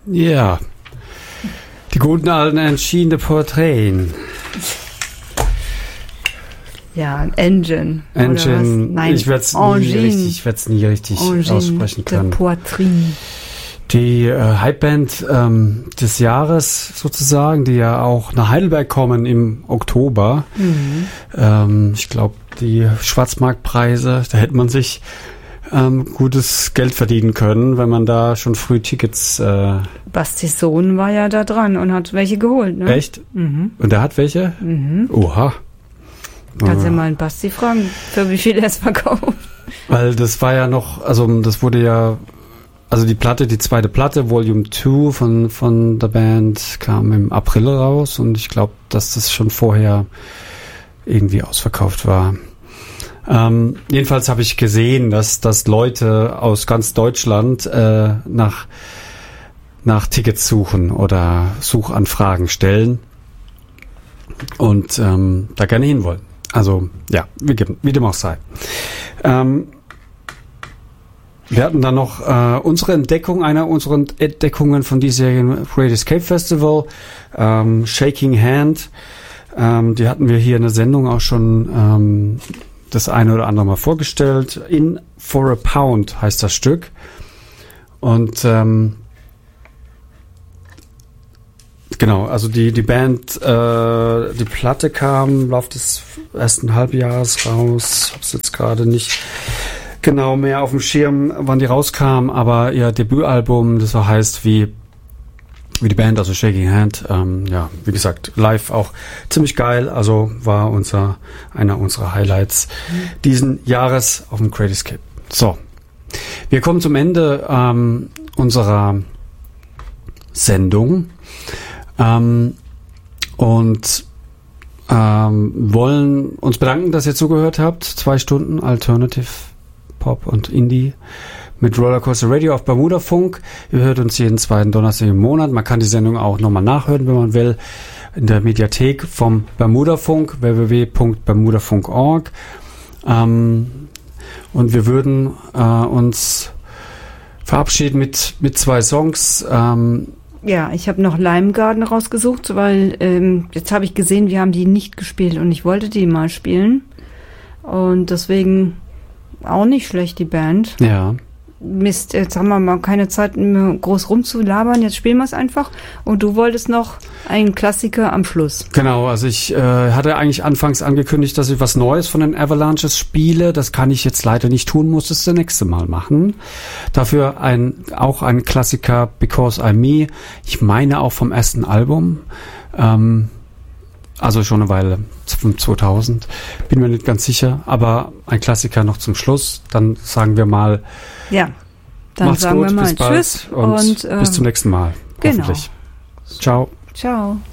Ja, die guten alten entschiedene Porträten. Ja, Engine. Nein, ich werde es nie richtig aussprechen können. Portrait. Die Hypeband des Jahres sozusagen, die ja auch nach Heidelberg kommen im Oktober. Ich glaube, die Schwarzmarktpreise, da hätte man sich gutes Geld verdienen können, wenn man da schon früh Tickets... Bastis Sohn war ja da dran und hat welche geholt, ne? Echt? Und der hat welche? Oha. Kannst ja mal einen Basti fragen, für wie viel er es verkauft. Weil das war ja noch, also das wurde ja, also die zweite Platte, Volume 2 von der Band kam im April raus und ich glaube, dass das schon vorher irgendwie ausverkauft war. Jedenfalls habe ich gesehen, dass Leute aus ganz Deutschland nach Tickets suchen oder Suchanfragen stellen und da gerne hin wollen. Also ja, wie dem auch sei. Wir hatten dann noch einer unserer Entdeckungen von diesjährigen Great Escape Festival, Shaking Hand. Die hatten wir hier in der Sendung auch schon das eine oder andere Mal vorgestellt. In for a Pound heißt das Stück. Und genau, also die Band, die Platte kam im Laufe des ersten Halbjahres raus. Ich habe es jetzt gerade nicht genau mehr auf dem Schirm, wann die rauskam, aber ihr Debütalbum, das so heißt wie die Band, also Shaking Hand, ja, wie gesagt, live auch ziemlich geil, also war einer unserer Highlights diesen Jahres auf dem Great Escape. So, wir kommen zum Ende unserer Sendung und wollen uns bedanken, dass ihr zugehört habt. 2 Stunden Alternative Pop und Indie mit Rollercoaster Radio auf Bermuda Funk. Ihr hört uns jeden zweiten Donnerstag im Monat. Man kann die Sendung auch nochmal nachhören, wenn man will, in der Mediathek vom Bermuda Funk, www.bermudafunk.org. Und wir würden uns verabschieden mit 2 Songs. Ja, ich habe noch Lime Garden rausgesucht, weil jetzt habe ich gesehen, wir haben die nicht gespielt und ich wollte die mal spielen. Und deswegen auch nicht schlecht, die Band. Ja. Mist, jetzt haben wir mal keine Zeit, groß rumzulabern, jetzt spielen wir es einfach. Und du wolltest noch einen Klassiker am Schluss. Genau, also ich hatte eigentlich anfangs angekündigt, dass ich was Neues von den Avalanches spiele. Das kann ich jetzt leider nicht tun, muss es das nächste Mal machen. Dafür auch ein Klassiker, Because I'm Me. Ich meine auch vom ersten Album. Also schon eine Weile, von 2000. Bin mir nicht ganz sicher, aber ein Klassiker noch zum Schluss. Dann sagen wir mal, ja, dann macht's sagen gut, wir mal bis bald Tschüss und bis zum nächsten Mal. Genau. Hoffentlich. Ciao. Ciao.